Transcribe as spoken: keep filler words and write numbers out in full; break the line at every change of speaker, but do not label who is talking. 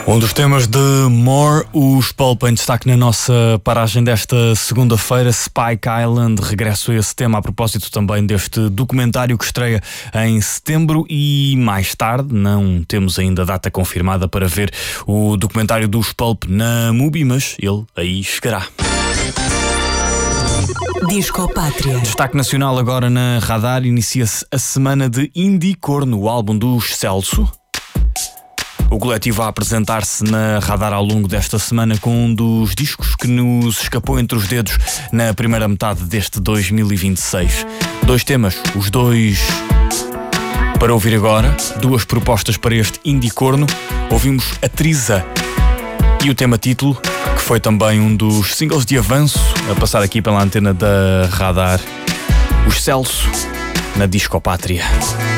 Um dos temas de More, os Pulp em destaque na nossa paragem desta segunda-feira, Spike Island. Regresso a esse tema a propósito também deste documentário que estreia em setembro e mais tarde, não temos ainda data confirmada para ver o documentário dos Pulp na Mubi, mas ele aí chegará.
Disco Pátria.
Destaque nacional agora na Radar, inicia-se a semana de Indie Corno, o álbum dos Celso. O coletivo a apresentar-se na Radar ao longo desta semana com um dos discos que nos escapou entre os dedos na primeira metade deste dois mil e vinte e seis. Dois temas, os dois para ouvir agora, duas propostas para este Indie Corno. Ouvimos a Trisa e o tema título, que foi também um dos singles de avanço a passar aqui pela antena da Radar, os Celso na Disco Pátria.